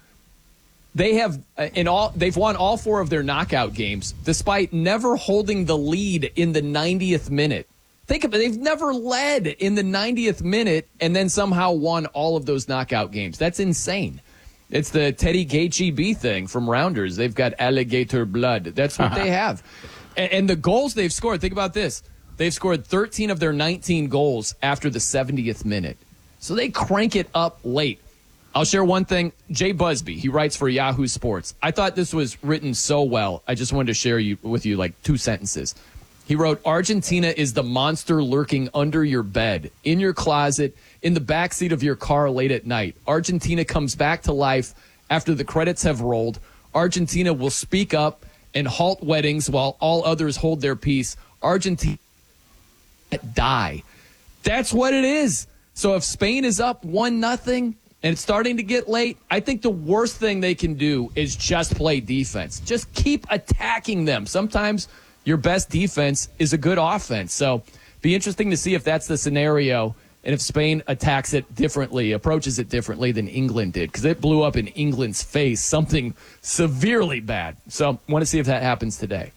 they have in all they've won all four of their knockout games despite never holding the lead in the ninetieth minute. Think of it. They've never led in the ninetieth minute and then somehow won all of those knockout games. That's insane. It's the Teddy K G B thing from Rounders. They've got alligator blood. That's what they have. And, and the goals they've scored, think about this. They've scored thirteen of their nineteen goals after the seventieth minute. So they crank it up late. I'll share one thing. Jay Busby, he writes for Yahoo Sports. I thought this was written so well. I just wanted to share you with you like two sentences. He wrote, Argentina is the monster lurking under your bed, in your closet, in the backseat of your car late at night. Argentina comes back to life after the credits have rolled. Argentina will speak up and halt weddings while all others hold their peace. Argentina die. That's what it is. So if Spain is up one nothing and it's starting to get late, I think the worst thing they can do is just play defense. Just keep attacking them. Sometimes your best defense is a good offense. So be interesting to see if that's the scenario and if Spain attacks it differently, approaches it differently than England did, because it blew up in England's face, something severely bad. So want to see if that happens today.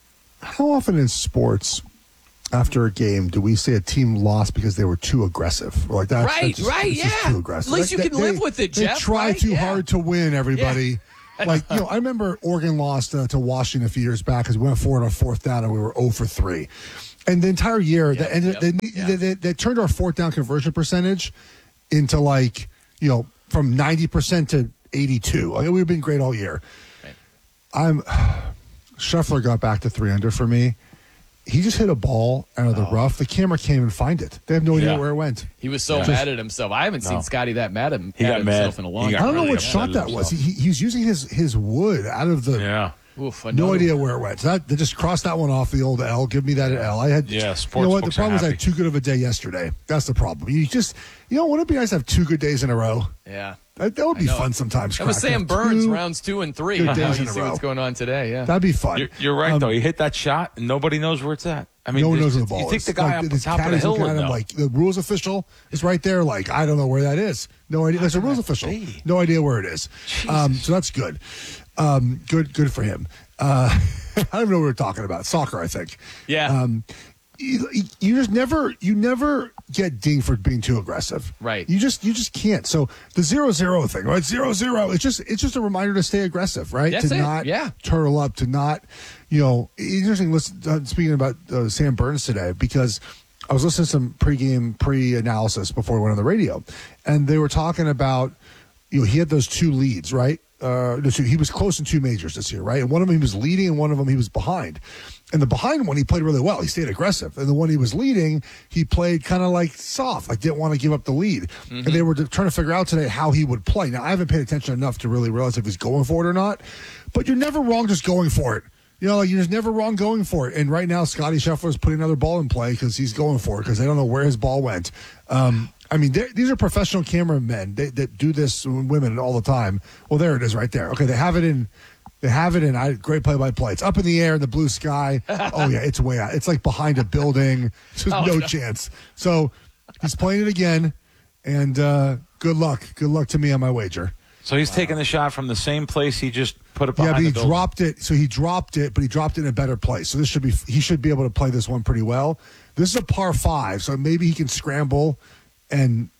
How often in sports, after a game, do we say a team lost because they were too aggressive? Or like that, right, just, right, yeah. Too aggressive. At least like, you can they, live with it, they Jeff. They try right? too yeah. hard to win, everybody. Yeah. Like, you know, I remember Oregon lost uh, to Washington a few years back because we went forward on fourth down and we were zero for three. And the entire year, yep, they, yep, they, yeah. they, they, they turned our fourth down conversion percentage into like, you know, from ninety percent to eighty-two. Like, we've been great all year. Right. I'm Scheffler got back to three under for me. He just hit a ball out of the oh. rough. The camera can't even find it. They have no idea yeah. where it went. He was so yeah. mad at himself. I haven't no. seen Scotty that mad at, he mad got at mad. himself in a long time. I don't know really what shot that was. He, he was using his, his wood out of the. Yeah. Oof, no idea where it went. So that, they just crossed that one off the old L. Give me that L. I had. Yeah, sports You know what? The books problem are is I happy. had too good of a day yesterday. That's the problem. You just, you know, wouldn't it be nice to have two good days in a row? Yeah. That, that would be fun sometimes. That was Sam Burns, two rounds two and three. Good days you in a see row. what's going on today. Yeah, that'd be fun. You're, you're right, um, though. He hit that shot, and nobody knows where it's at. I mean, no one knows this- where the ball you is. think the guy like, up the top of the caddies hill looking would at him know. like the rules official is right there. Like, I don't know where that is. No idea. There's a rules official. No idea where it is. Um, so that's good. Um, good, good for him. Uh, I don't even know what we're talking about. Soccer, I think. Yeah. Um, you, you just never, you never get dinged for being too aggressive. Right. You just, you just can't. So the zero zero thing, right? Zero zero. It's just, it's just a reminder to stay aggressive, right? That's to it. not Yeah. turtle up, to not, you know. Interesting. Listen, uh, speaking about uh, Sam Burns today, because I was listening to some pregame pre-analysis before we went on the radio, and they were talking about, you know, he had those two leads, right? Uh, the two, he was close in two majors this year, right? And one of them he was leading, and one of them he was behind. And the behind one, he played really well. He stayed aggressive. And the one he was leading, he played kind of like soft, like didn't want to give up the lead. Mm-hmm. And they were trying to figure out today how he would play. Now, I haven't paid attention enough to really realize if he's going for it or not. But you're never wrong just going for it. You know, like, you're just never wrong going for it. And right now, Scotty Scheffler is putting another ball in play because he's going for it because they don't know where his ball went. Um, I mean, these are professional cameramen they, that do this, women, all the time. Well, there it is right there. Okay, they have it in. They have it in. I, great play-by-play. It's up in the air in the blue sky. Oh, yeah, it's way out. It's like behind a building. There's Oh, no, no. chance. So he's playing it again, and uh, good luck. Good luck to me on my wager. So he's taking the shot from the same place he just put it Yeah, behind but he the building. dropped it. So he dropped it, but he dropped it in a better place. So this should be. He should be able to play this one pretty well. This is a par five, so maybe he can scramble and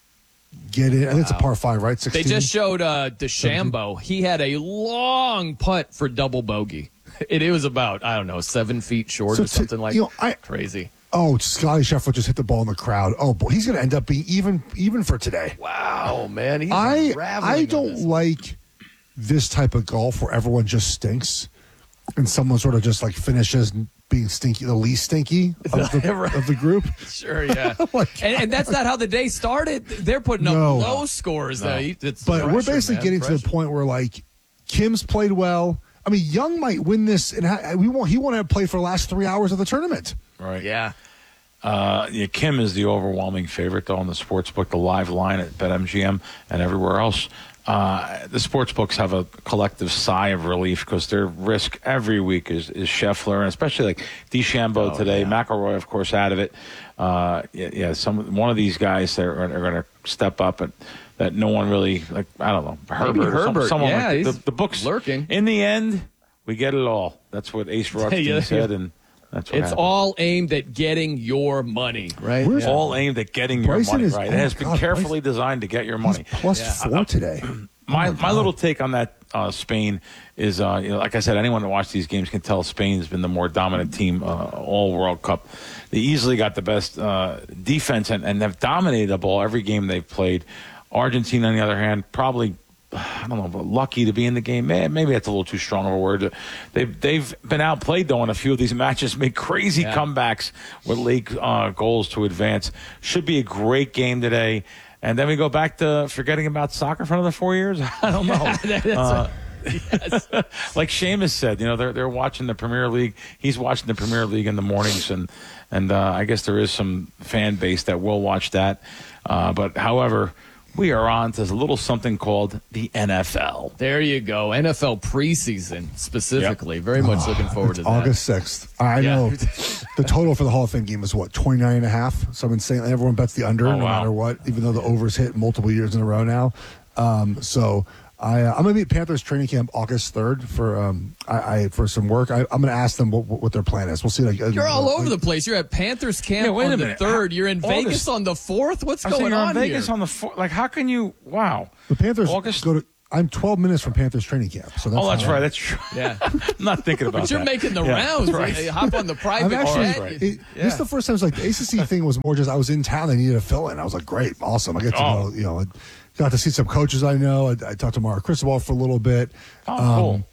get it. I think it's a par five, right? They just showed uh, DeChambeau. He had a long putt for double bogey. It, it was about, I don't know, seven feet short So or to- something like you know, I- crazy. Oh, Scotty Scheffler just hit the ball in the crowd. Oh, boy, he's going to end up being even even for today. Wow, man. He's I unraveling I on don't this. like this type of golf where everyone just stinks and someone sort of just like finishes being stinky, the least stinky of the, Right. of the group. Sure, yeah. Like, and, and that's not how the day started. They're putting up No. low scores, No. though. It's but we're pressure, basically man, getting to pressure. the point where like Kim's played well. I mean, Young might win this, and ha- we won't. He won't have played for the last three hours of the tournament. Right. Yeah. Uh, yeah, Kim is the overwhelming favorite, though, in the sports book, the live line at BetMGM and everywhere else. Uh, the sports books have a collective sigh of relief because their risk every week is, is Scheffler, and especially like DeChambeau Oh, today. yeah. McIlroy, of course, out of it. Uh, yeah, yeah, some one of these guys that are, are going to step up and that no one really like. I don't know, Herbert. Maybe or some- Herbert, someone yeah, like the, he's the books lurking. In the end, we get it all. That's what Ace Rothstein Yeah. said, and that's what It's happened. all aimed at getting your money, right? Where's- Yeah. all aimed at getting your Bryson money is- right. oh It has my been God, carefully designed to get your money. Plus Yeah. four today. My Oh, my my God. little take on that uh, Spain is, uh, you know, like I said, anyone that watched these games can tell Spain has been the more dominant team uh, all World Cup. They easily got the best uh, defense and, and have dominated the ball every game they've played. Argentina, on the other hand, probably, I don't know, but lucky to be in the game. Maybe that's a little too strong of a word. They've they've been outplayed though in a few of these matches. Made crazy yeah. comebacks with late uh, goals to advance. Should be a great game today. And then we go back to forgetting about soccer for another four years. I don't know. That's uh, yes. Like Seamus said, you know, they're they're watching the Premier League. He's watching the Premier League in the mornings, and and uh, I guess there is some fan base that will watch that. Uh, but however, we are on to a little something called the N F L. There you go. N F L preseason specifically. Yep. Very much oh, looking forward to that. August sixth. I yeah. know. The total for the Hall of Fame game is what, twenty-nine and a half? So I'm insane. Everyone bets the under oh, no wow. matter what, even though the over's hit multiple years in a row now. Um, so I, uh, I'm going to be at Panthers training camp August third for um, I, I for some work. I, I'm going to ask them what, what their plan is. We'll see. Like, You're uh, all like, over the place. You're at Panthers camp yeah, wait on a the minute. third. You're in August. Vegas on the fourth. What's I going you're on in Vegas here? on the fourth. Like, how can you? Wow. The Panthers August. go to. I'm twelve minutes from Panthers training camp. So that's oh, that's right. right. That's true. Yeah. I'm not thinking about that. But you're that. making the yeah, rounds. Right. You hop on the private actually, jet. Right. It, yeah. This is the first time. It's like the A C C thing was more just I was in town. They needed a fill in. I was like, great, awesome. I get to oh. go. You know, I got to see some coaches I know. I, I talked to Mario Cristobal for a little bit. Oh, um, cool.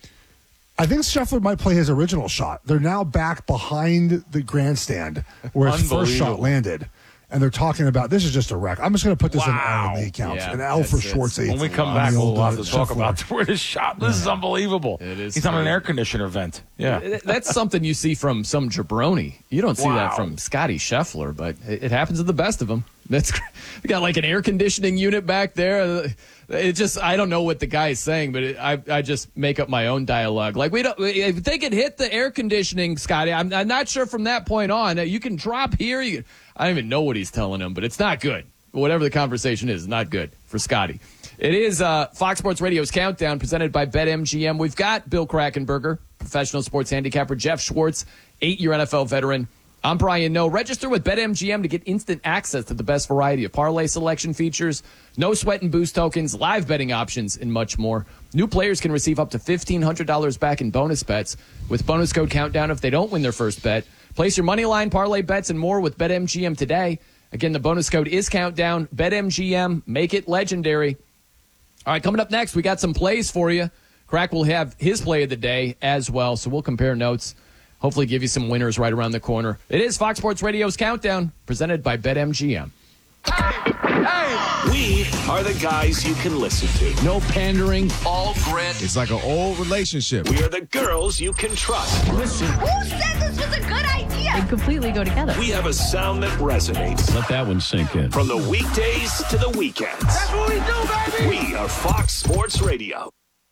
I think Scheffler might play his original shot. They're now back behind the grandstand where his first shot landed. And they're talking about this is just a wreck. I'm just going to put this wow. in L in the account. Yeah, An L for it. Schwartzy. When we come back, we'll have to talk Scheffler. about where this shot. This yeah. is unbelievable. It is He's on an air conditioner vent. Yeah. That's something you see from some jabroni. You don't see wow. that from Scotty Scheffler, but it, it happens to the best of them. That's we got like an air conditioning unit back there. It just I don't know what the guy is saying, but it, I I just make up my own dialogue. Like we don't if they could hit the air conditioning, Scotty. I'm, I'm not sure from that point on. You can drop here. You, I don't even know what he's telling him, but it's not good. Whatever the conversation is, not good for Scotty. It is uh, Fox Sports Radio's Countdown presented by BetMGM. We've got Bill Krackenberger, professional sports handicapper, Jeff Schwartz, eight-year N F L veteran. I'm Brian Noe. Register with BetMGM to get instant access to the best variety of parlay selection features, no sweat and boost tokens, live betting options, and much more. New players can receive up to fifteen hundred dollars back in bonus bets with bonus code Countdown if they don't win their first bet. Place your money line, parlay bets, and more with BetMGM today. Again, the bonus code is Countdown. BetMGM, make it legendary. All right, coming up next, we got some plays for you. Crack will have his play of the day as well, so we'll compare notes. Hopefully give you some winners right around the corner. It is Fox Sports Radio's Countdown, presented by BetMGM. Hey, hey. We are the guys you can listen to. No pandering, all grit. It's like an old relationship. We are the girls you can trust. Listen. Who said this was a good idea? They completely go together. We have a sound that resonates. Let that one sink in. From the weekdays to the weekends. That's what we do, baby. We are Fox Sports Radio.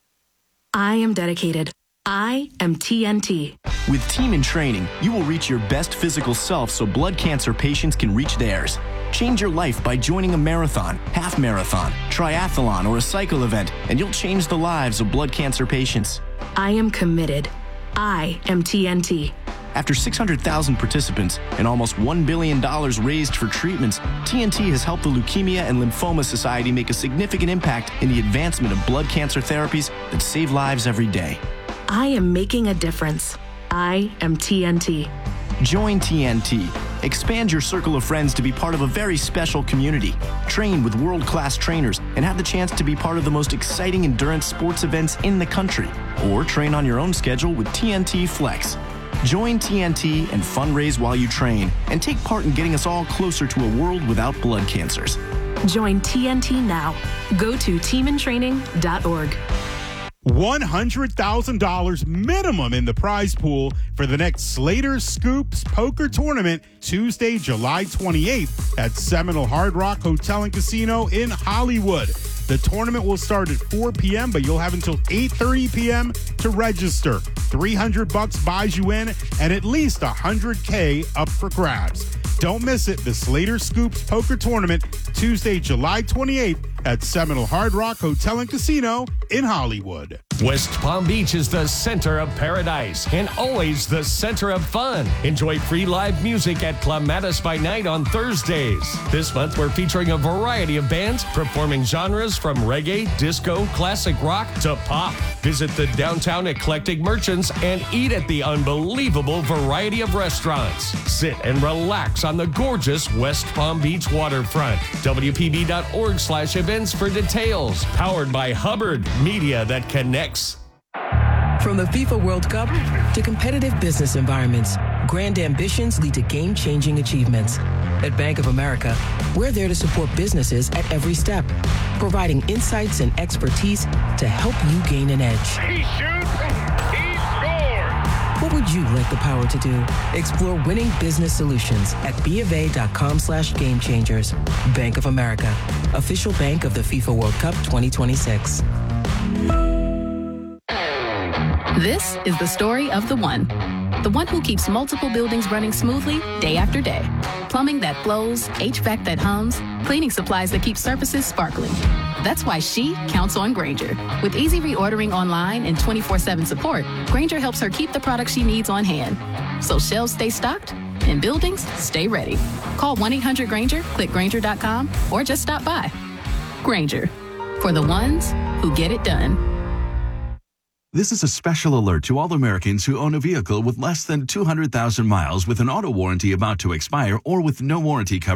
I am dedicated. I am T N T. With Team in Training, you will reach your best physical self so blood cancer patients can reach theirs. Change your life by joining a marathon, half marathon, triathlon, or a cycle event, and you'll change the lives of blood cancer patients. I am committed. I am T N T. After six hundred thousand participants and almost one billion dollars raised for treatments, T N T has helped the Leukemia and Lymphoma Society make a significant impact in the advancement of blood cancer therapies that save lives every day. I am making a difference. I am T N T. Join T N T. Expand your circle of friends to be part of a very special community. Train with world-class trainers and have the chance to be part of the most exciting endurance sports events in the country. Or train on your own schedule with T N T Flex. Join T N T and fundraise while you train and take part in getting us all closer to a world without blood cancers. Join T N T now. Go to team in training dot org. one hundred thousand dollars minimum in the prize pool for the next Slater Scoops Poker Tournament, Tuesday, July twenty-eighth at Seminole Hard Rock Hotel and Casino in Hollywood. The tournament will start at four p.m., but you'll have until eight thirty p.m. to register. three hundred bucks buys you in and at least one hundred K up for grabs. Don't miss it. The Slater Scoops Poker Tournament, Tuesday, July twenty-eighth at Seminole Hard Rock Hotel and Casino in Hollywood. West Palm Beach is the center of paradise and always the center of fun. Enjoy free live music at Clematis by Night on Thursdays. This month, we're featuring a variety of bands performing genres from reggae, disco, classic rock to pop. Visit the downtown eclectic merchants and eat at the unbelievable variety of restaurants. Sit and relax on the gorgeous West Palm Beach waterfront. W P B dot org slash events events for details. Powered by Hubbard, media that connects. From the FIFA World Cup to competitive business environments, grand ambitions lead to game-changing achievements. At Bank of America, we're there to support businesses at every step, providing insights and expertise to help you gain an edge. He shoots, he scores! What would you like the power to do? Explore winning business solutions at bofa.com slash game changers. Bank of America, official bank of the FIFA World Cup twenty twenty-six. This is the story of the one. The one who keeps multiple buildings running smoothly day after day. Plumbing that flows, H V A C that hums, cleaning supplies that keep surfaces sparkling. That's why she counts on Grainger. With easy reordering online and twenty-four seven support, Grainger helps her keep the products she needs on hand. So shelves stay stocked and buildings stay ready. Call one eight hundred Grainger, click Grainger dot com, or just stop by. Grainger, for the ones who get it done. This is a special alert to all Americans who own a vehicle with less than two hundred thousand miles with an auto warranty about to expire or with no warranty coverage.